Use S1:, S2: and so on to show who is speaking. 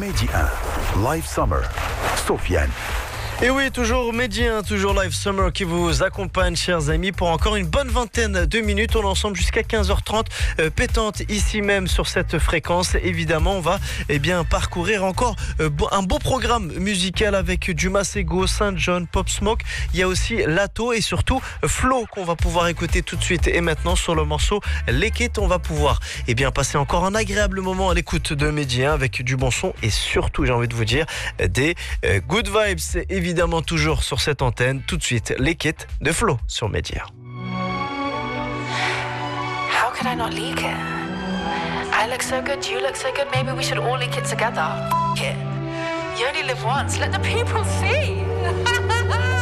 S1: Mehdi 1, Live Summer, Sofiane.
S2: Et oui, toujours Mehdi 1, toujours Live Summer qui vous accompagne, chers amis, pour encore une bonne vingtaine de minutes. On est ensemble jusqu'à 15h30, pétante ici même sur cette fréquence. Évidemment, on va parcourir encore un beau programme musical avec du Masego, Saint John, Pop Smoke. Il y a aussi Lato et surtout Flo qu'on va pouvoir écouter tout de suite. Et maintenant, sur le morceau Lekit, on va pouvoir passer encore un agréable moment à l'écoute de Mehdi 1 avec du bon son et surtout, j'ai envie de vous dire, des good vibes. C'est évidemment toujours sur cette antenne. Tout de suite, Lekit de Flo sur Mehdi 1.
S3: How could I not leak it? I look so good, you look so good. Maybe we should all leak it together. F*** it. You only live once. Let the people see.